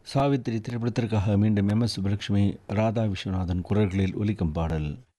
சாவித்திரி திரைப்படத்திற்காக மீண்டும் எம்.எஸ். சுப்புலட்சுமி, ராதா விஸ்வநாதன் குரல்களில் ஒலிக்கும் பாடல்.